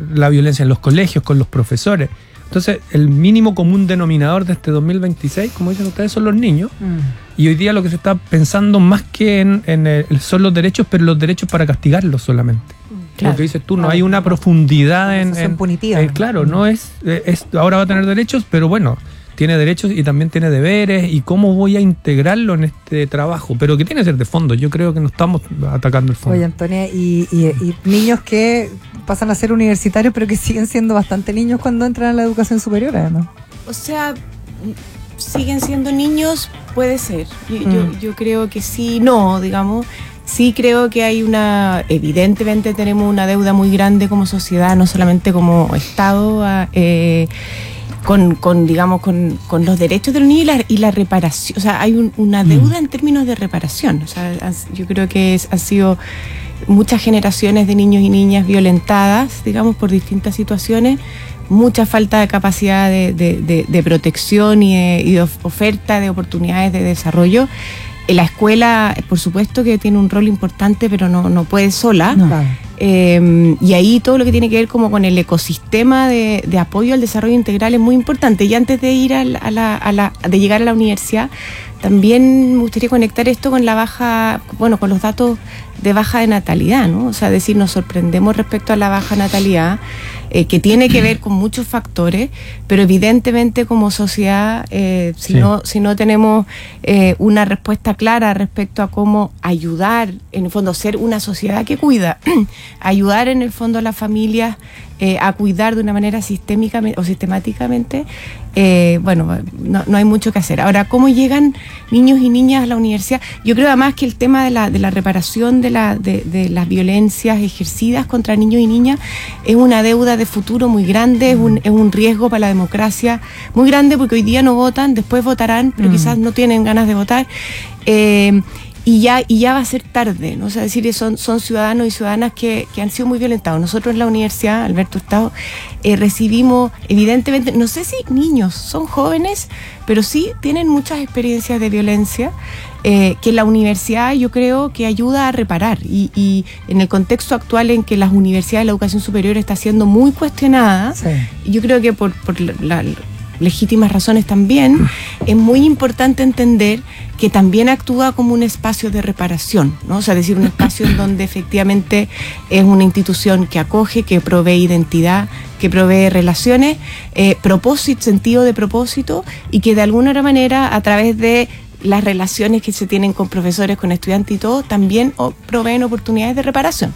la violencia en los colegios, con los profesores. Entonces, el mínimo común denominador de este 2026, como dicen ustedes, son los niños. Y hoy día lo que se está pensando más que son los derechos, pero los derechos para castigarlos solamente. Claro, lo que dices tú, no hay una profundidad en punitiva. Claro, no es ahora va a tener derechos, pero bueno, tiene derechos y también tiene deberes, y cómo voy a integrarlo en este trabajo, pero que tiene que ser de fondo. Yo creo que no estamos atacando el fondo. Oye, Antonia, y niños que pasan a ser universitarios, pero que siguen siendo bastante niños cuando entran a la educación superior, además. O sea, siguen siendo niños, puede ser. Yo creo que sí, no, digamos. Sí creo que hay evidentemente tenemos una deuda muy grande como sociedad, no solamente como Estado, con los derechos de los niños y la reparación. O sea, hay una deuda en términos de reparación. O sea, yo creo que han sido muchas generaciones de niños y niñas violentadas, digamos, por distintas situaciones, mucha falta de capacidad de protección y de oferta de oportunidades de desarrollo. La escuela, por supuesto que tiene un rol importante, pero no puede sola. No. Y ahí todo lo que tiene que ver como con el ecosistema de apoyo al desarrollo integral es muy importante. Y antes de ir de llegar a la universidad, también me gustaría conectar esto con con los datos de baja de natalidad, ¿no? O sea, decir, nos sorprendemos respecto a la baja natalidad, que tiene que ver con muchos factores, pero evidentemente como sociedad, si no tenemos una respuesta clara respecto a cómo ayudar, en el fondo, ser una sociedad que cuida, ayudar en el fondo a las familias a cuidar de una manera sistémicamente o sistemáticamente, no hay mucho que hacer. Ahora, ¿cómo llegan niños y niñas a la universidad? Yo creo además que el tema de la reparación de las violencias ejercidas contra niños y niñas es una deuda de futuro muy grande, es un riesgo para la democracia muy grande, porque hoy día no votan, después votarán, pero quizás no tienen ganas de votar. Y ya va a ser tarde, ¿no? O sea, es decir, son ciudadanos y ciudadanas que han sido muy violentados. Nosotros en la universidad, Alberto Hurtado, recibimos, evidentemente, no sé si niños, son jóvenes, pero sí tienen muchas experiencias de violencia, que la universidad yo creo que ayuda a reparar. Y en el contexto actual en que las universidades de la educación superior está siendo muy cuestionada, yo creo que por legítimas razones también, es muy importante entender que también actúa como un espacio de reparación, ¿no? O sea, decir, un espacio en donde efectivamente es una institución que acoge, que provee identidad, que provee relaciones, sentido de propósito, y que de alguna otra manera, a través de las relaciones que se tienen con profesores, con estudiantes y todo, también proveen oportunidades de reparación.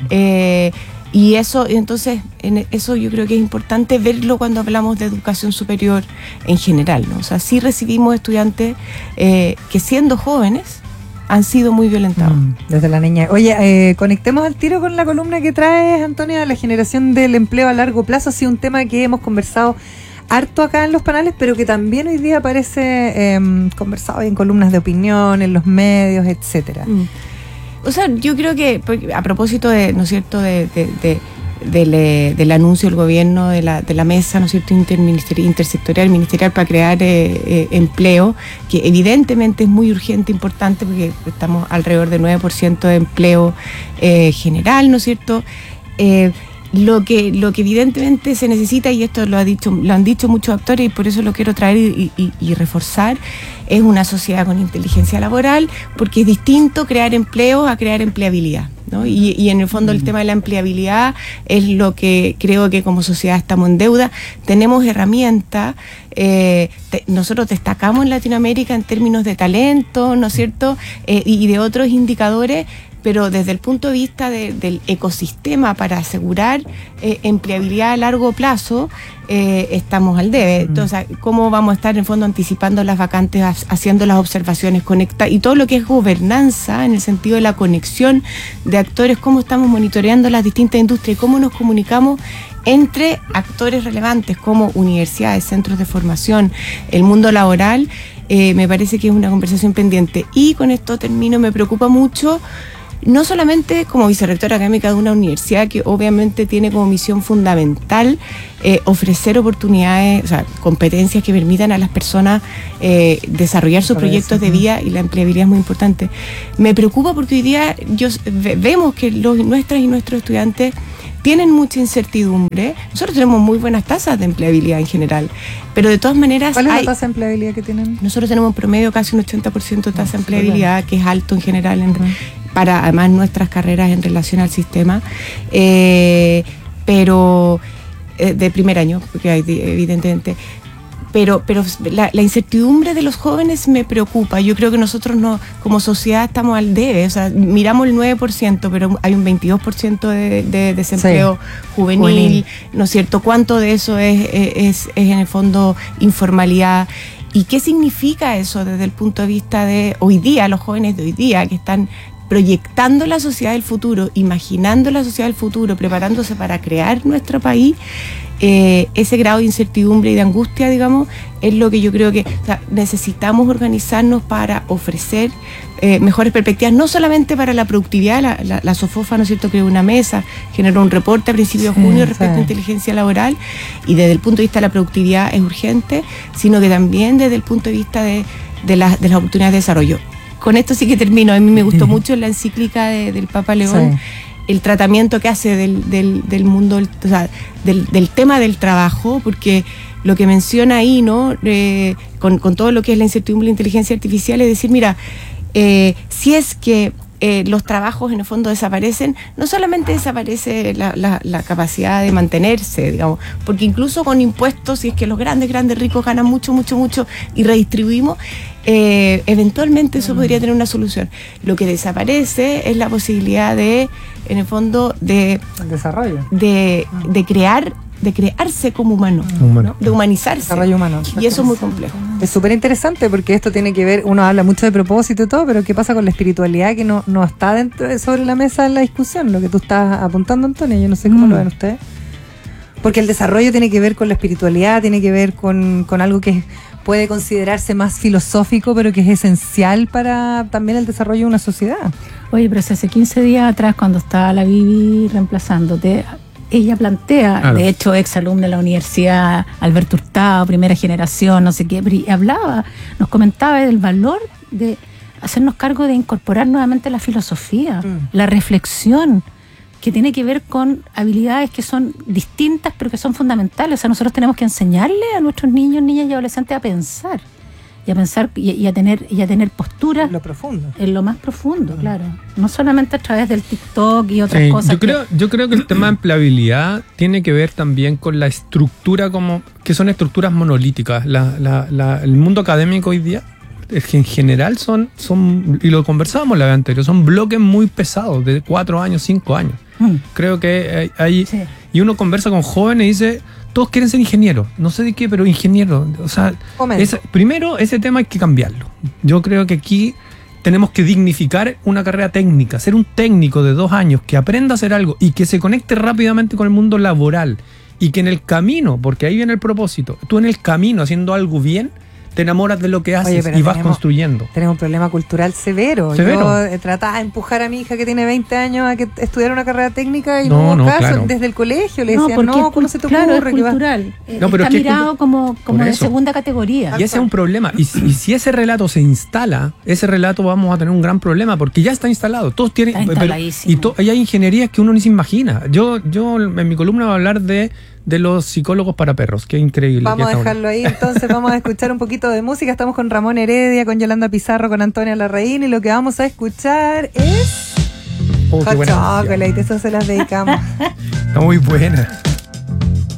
Y eso, entonces, eso yo creo que es importante verlo cuando hablamos de educación superior en general, ¿no? O sea, sí recibimos estudiantes que siendo jóvenes han sido muy violentados. Desde la niña. Oye, conectemos al tiro con la columna que traes, Antonia, la generación del empleo a largo plazo. Ha sido un tema que hemos conversado harto acá en los panales, pero que también hoy día aparece conversado en columnas de opinión, en los medios, etcétera. O sea, yo creo que a propósito ¿no es cierto?, del anuncio del gobierno de la mesa, ¿no es cierto?, intersectorial, ministerial para crear empleo, que evidentemente es muy urgente, importante, porque estamos alrededor del 9% de empleo general, ¿no es cierto? Lo que evidentemente se necesita, y esto lo han dicho muchos actores, y por eso lo quiero traer y reforzar, es una sociedad con inteligencia laboral, porque es distinto crear empleo a crear empleabilidad, ¿no? Y en el fondo el tema de la empleabilidad es lo que creo que como sociedad estamos en deuda. Tenemos herramientas, nosotros destacamos en Latinoamérica en términos de talento, ¿no es cierto?, y de otros indicadores, pero desde el punto de vista del ecosistema para asegurar empleabilidad a largo plazo, estamos al debe. Entonces, ¿cómo vamos a estar en el fondo anticipando las vacantes, haciendo las observaciones, y todo lo que es gobernanza en el sentido de la conexión de actores, cómo estamos monitoreando las distintas industrias y cómo nos comunicamos entre actores relevantes como universidades, centros de formación, el mundo laboral? Me parece que es una conversación pendiente. Y con esto termino, me preocupa mucho, no solamente como vicerrectora académica de una universidad que obviamente tiene como misión fundamental ofrecer oportunidades, o sea, competencias que permitan a las personas desarrollar sus proyectos de vida, y la empleabilidad es muy importante. Me preocupa porque hoy día vemos que nuestras y nuestros estudiantes tienen mucha incertidumbre. Nosotros tenemos muy buenas tasas de empleabilidad en general, pero de todas maneras... ¿Cuál es la tasa de empleabilidad que tienen? Nosotros tenemos en promedio casi un 80% de tasa de empleabilidad, que es alto en general para además nuestras carreras en relación al sistema, pero de primer año, porque hay evidentemente... Pero la incertidumbre de los jóvenes me preocupa. Yo creo que nosotros como sociedad estamos al debe. O sea, miramos el 9%, pero hay un 22% de desempleo juvenil, ¿no es cierto? ¿Cuánto de eso es en el fondo informalidad? ¿Y qué significa eso desde el punto de vista de hoy día, los jóvenes de hoy día que están proyectando la sociedad del futuro, imaginando la sociedad del futuro, preparándose para crear nuestro país? Ese grado de incertidumbre y de angustia, digamos, es lo que yo creo que necesitamos organizarnos para ofrecer mejores perspectivas, no solamente para la productividad. La SOFOFA, ¿no es cierto?, creó una mesa, generó un reporte a principios de junio respecto a inteligencia laboral, y desde el punto de vista de la productividad es urgente, sino que también desde el punto de vista de las oportunidades de desarrollo. Con esto sí que termino. A mí me gustó mucho la encíclica del Papa León, el tratamiento que hace del mundo, o sea, del tema del trabajo, porque lo que menciona ahí, ¿no? Con todo lo que es la incertidumbre de la inteligencia artificial, es decir, mira, si es que los trabajos en el fondo desaparecen, no solamente desaparece la capacidad de mantenerse, digamos, porque incluso con impuestos, si es que los grandes ricos ganan mucho y redistribuimos, eventualmente eso podría tener una solución. Lo que desaparece es la posibilidad de, en el fondo, de desarrollo, de crearse como humano, ¿no? De humanizarse. Desarrollo humano. Y eso es muy complejo. Es súper interesante porque esto tiene que ver, uno habla mucho de propósito y todo, pero ¿qué pasa con la espiritualidad que no está sobre la mesa en la discusión? Lo que tú estás apuntando, Antonia, yo no sé cómo lo ven ustedes. Porque el desarrollo tiene que ver con la espiritualidad, tiene que ver con algo que puede considerarse más filosófico, pero que es esencial para también el desarrollo de una sociedad. Oye, pero si hace 15 días atrás, cuando estaba la Vivi reemplazándote, ella plantea, de hecho, exalumna de la universidad, Alberto Hurtado, primera generación, no sé qué, y hablaba, nos comentaba del valor de hacernos cargo de incorporar nuevamente la filosofía, la reflexión, que tiene que ver con habilidades que son distintas, pero que son fundamentales. O sea, nosotros tenemos que enseñarle a nuestros niños, niñas y adolescentes a pensar. Y a tener posturas en lo más profundo, claro, no solamente a través del TikTok y otras cosas. Yo creo que el tema de empleabilidad tiene que ver también con la estructura, como que son estructuras monolíticas. El mundo académico hoy día es que en general son, y lo conversábamos la vez anterior, son bloques muy pesados de 4 años, 5 años. Creo que hay y uno conversa con jóvenes y dice, todos quieren ser ingenieros, no sé de qué, pero ingenieros. O sea, primero ese tema hay que cambiarlo. Yo creo que aquí tenemos que dignificar una carrera técnica, ser un técnico de 2 años que aprenda a hacer algo y que se conecte rápidamente con el mundo laboral, y que en el camino, porque ahí viene el propósito, tú en el camino haciendo algo bien, te enamoras de lo que haces. Oye, y vas construyendo. Tenemos un problema cultural severo. Yo trataba de empujar a mi hija que tiene 20 años a que estudiara una carrera técnica y no hubo caso. Claro. Desde el colegio le decían, ¿cómo se te ocurre? Claro, es cultural. Está mirado como de segunda categoría. Y ese es un problema. Y si ese relato se instala, ese relato vamos a tener un gran problema, porque ya está instalado. Todos tienen, está instaladísimo. Y hay ingenierías que uno ni se imagina. Yo en mi columna voy a hablar de los psicólogos para perros. Qué increíble. Vamos a dejarlo ahí, entonces vamos a escuchar un poquito de música. Estamos con Ramón Heredia, con Yolanda Pizarro, con Antonia Larraín, y lo que vamos a escuchar es Hot Chocolate. Eso se las dedicamos. Está muy buena.